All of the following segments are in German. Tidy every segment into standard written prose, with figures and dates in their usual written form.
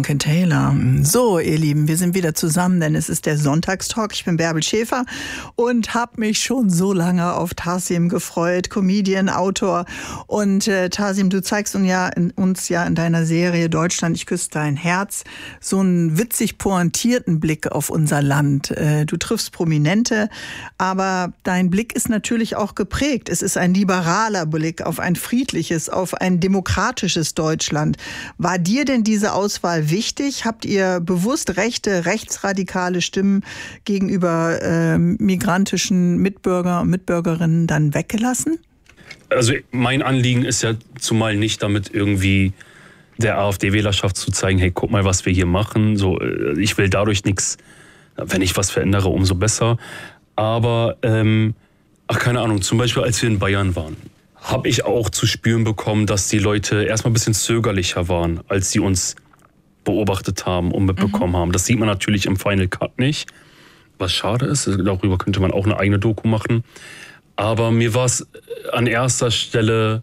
Anke Taylor. So, ihr Lieben, wir sind wieder zusammen, denn es ist der Sonntagstalk. Ich bin Bärbel Schäfer und habe mich schon so lange auf Tasim gefreut, Comedian, Autor. Und Tasim, du zeigst uns ja in deiner Serie Deutschland, ich küsse dein Herz, so einen witzig pointierten Blick auf unser Land. Du triffst Prominente, aber dein Blick ist natürlich auch geprägt. Es ist ein liberaler Blick auf ein friedliches, auf ein demokratisches Deutschland. War dir denn diese Auswahl wichtig? Habt ihr bewusst rechte, rechtsradikale Stimmen gegenüber migrantischen Mitbürger und Mitbürgerinnen dann weggelassen? Also mein Anliegen ist ja zumal nicht damit irgendwie der AfD-Wählerschaft zu zeigen, hey, guck mal, was wir hier machen. So, ich will dadurch nichts, wenn ich was verändere, umso besser. Aber, keine Ahnung, zum Beispiel als wir in Bayern waren, habe ich auch zu spüren bekommen, dass die Leute erstmal ein bisschen zögerlicher waren, als sie uns beobachtet haben und mitbekommen haben. Das sieht man natürlich im Final Cut nicht, was schade ist. Darüber könnte man auch eine eigene Doku machen. Aber mir war es an erster Stelle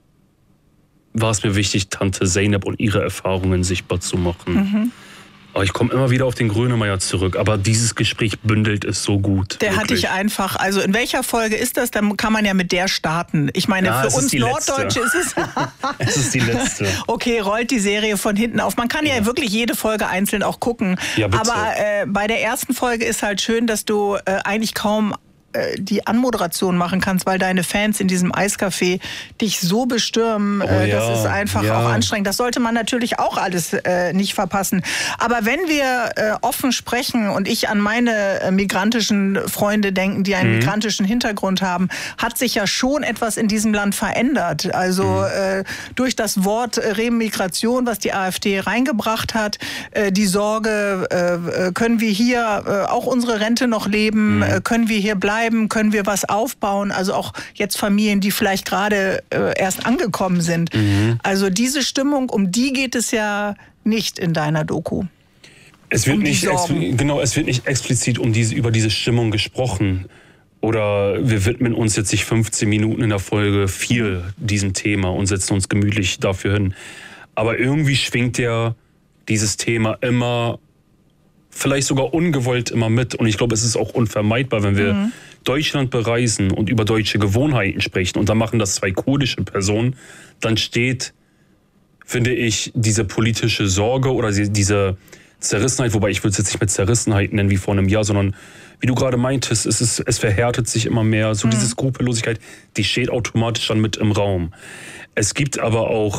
mir wichtig, Tante Zeynep und ihre Erfahrungen sichtbar zu machen. Aber ich komme immer wieder auf den Grönemeyer zurück. Aber dieses Gespräch bündelt es so gut. Der hat dich einfach, also in welcher Folge ist das? Dann kann man ja mit der starten. Ich meine, ja, für uns Norddeutsche ist es... Es ist die letzte. Okay, rollt die Serie von hinten auf. Man kann ja wirklich jede Folge einzeln auch gucken. Ja, bitte. Aber bei der ersten Folge ist halt schön, dass du eigentlich kaum die Anmoderation machen kannst, weil deine Fans in diesem Eiscafé dich so bestürmen. Das ist einfach auch anstrengend. Das sollte man natürlich auch alles nicht verpassen. Aber wenn wir offen sprechen und ich an meine migrantischen Freunde denken, die einen migrantischen Hintergrund haben, hat sich ja schon etwas in diesem Land verändert. Also durch das Wort Remigration, was die AfD reingebracht hat, die Sorge, können wir hier auch unsere Rente noch leben, können wir hier bleiben, können wir was aufbauen, also auch jetzt Familien, die vielleicht gerade erst angekommen sind. Also diese Stimmung, um die geht es ja nicht in deiner Doku. Es wird nicht explizit über diese Stimmung gesprochen. Oder wir widmen uns jetzt nicht 15 Minuten in der Folge 4 diesem Thema und setzen uns gemütlich dafür hin. Aber irgendwie schwingt ja dieses Thema immer, vielleicht sogar ungewollt immer mit. Und ich glaube, es ist auch unvermeidbar, wenn wir Deutschland bereisen und über deutsche Gewohnheiten sprechen und dann machen das 2 kurdische Personen, dann steht, finde ich, diese politische Sorge oder diese Zerrissenheit, wobei ich würde es jetzt nicht mit Zerrissenheit nennen wie vor einem Jahr, sondern wie du gerade meintest, es verhärtet sich immer mehr, so diese Skrupellosigkeit, die steht automatisch dann mit im Raum. Es gibt aber auch,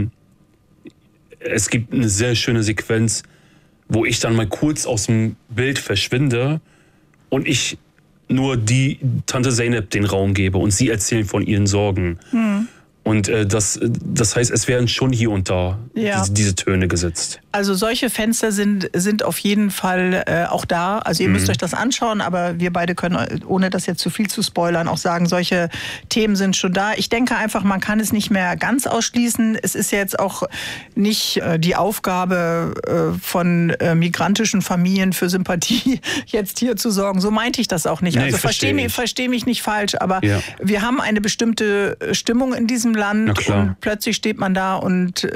es gibt eine sehr schöne Sequenz, wo ich dann mal kurz aus dem Bild verschwinde und ich nur die Tante Zeynep den Raum gebe und sie erzählen von ihren Sorgen. Und das heißt, es werden schon hier und da diese Töne gesetzt. Also solche Fenster sind auf jeden Fall auch da. Also ihr müsst euch das anschauen, aber wir beide können, ohne das jetzt zu viel zu spoilern, auch sagen, solche Themen sind schon da. Ich denke einfach, man kann es nicht mehr ganz ausschließen. Es ist ja jetzt auch nicht die Aufgabe von migrantischen Familien für Sympathie jetzt hier zu sorgen. So meinte ich das auch nicht. Nee, also versteh mich nicht falsch, aber wir haben eine bestimmte Stimmung in diesem Land und plötzlich steht man da und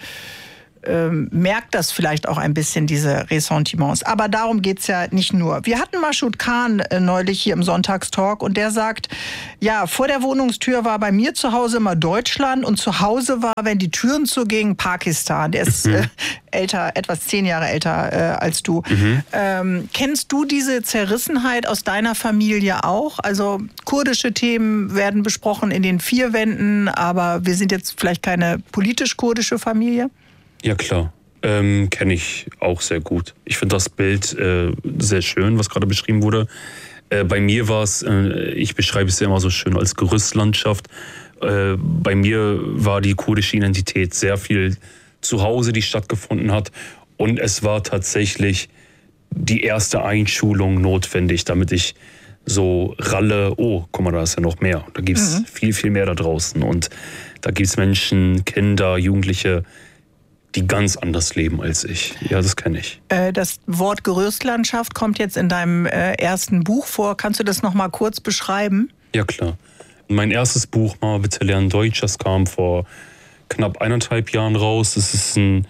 merkt das vielleicht auch ein bisschen, diese Ressentiments. Aber darum geht's ja nicht nur. Wir hatten Mashoud Khan neulich hier im Sonntagstalk und der sagt, ja, vor der Wohnungstür war bei mir zu Hause immer Deutschland und zu Hause war, wenn die Türen zugingen, Pakistan. Der ist älter, etwas 10 Jahre älter als du. Kennst du diese Zerrissenheit aus deiner Familie auch? Also kurdische Themen werden besprochen in den 4 Wänden, aber wir sind jetzt vielleicht keine politisch-kurdische Familie? Ja, klar. Kenne ich auch sehr gut. Ich finde das Bild sehr schön, was gerade beschrieben wurde. Bei mir war es, ich beschreibe es ja immer so schön als Gerüstlandschaft. Bei mir war die kurdische Identität sehr viel zu Hause, die stattgefunden hat. Und es war tatsächlich die erste Einschulung notwendig, damit ich so ralle, oh, guck mal, da ist ja noch mehr. Da gibt es viel, viel mehr da draußen. Und da gibt es Menschen, Kinder, Jugendliche, die ganz anders leben als ich. Ja, das kenne ich. Das Wort Gerüstlandschaft kommt jetzt in deinem ersten Buch vor. Kannst du das noch mal kurz beschreiben? Ja, klar. Mein erstes Buch, Mama, bitte lernen Deutsch, das kam vor knapp 1,5 Jahren raus. Es ist ein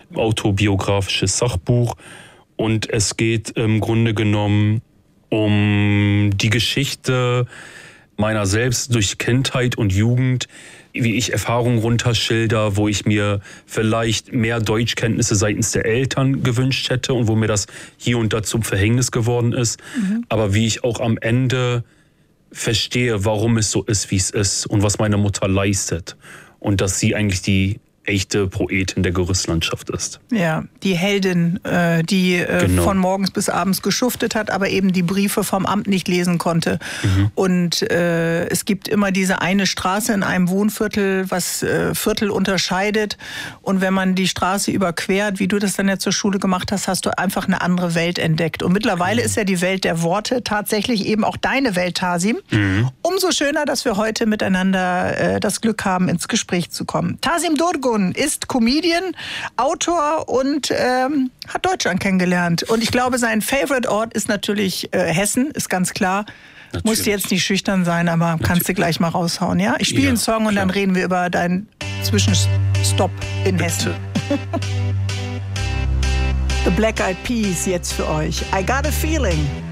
autobiografisches Sachbuch. Und es geht im Grunde genommen um die Geschichte meiner selbst durch Kindheit und Jugend, wie ich Erfahrungen runterschilder, wo ich mir vielleicht mehr Deutschkenntnisse seitens der Eltern gewünscht hätte und wo mir das hier und da zum Verhängnis geworden ist. Aber wie ich auch am Ende verstehe, warum es so ist, wie es ist und was meine Mutter leistet. Und dass sie eigentlich die echte Poetin der Gerüstlandschaft ist. Ja, die Heldin, die von morgens bis abends geschuftet hat, aber eben die Briefe vom Amt nicht lesen konnte. Und es gibt immer diese eine Straße in einem Wohnviertel, was Viertel unterscheidet. Und wenn man die Straße überquert, wie du das dann ja zur Schule gemacht hast, hast du einfach eine andere Welt entdeckt. Und mittlerweile ist ja die Welt der Worte tatsächlich eben auch deine Welt, Tasim. Umso schöner, dass wir heute miteinander das Glück haben, ins Gespräch zu kommen. Tasim Durgun ist Comedian, Autor und hat Deutschland kennengelernt. Und ich glaube, sein Favorite-Ort ist natürlich Hessen, ist ganz klar. Natürlich. Musst du jetzt nicht schüchtern sein, aber kannst du gleich mal raushauen, ja? Ich spiele einen Song und dann reden wir über deinen Zwischenstopp in Hessen. The Black Eyed Peas jetzt für euch. I got a feeling.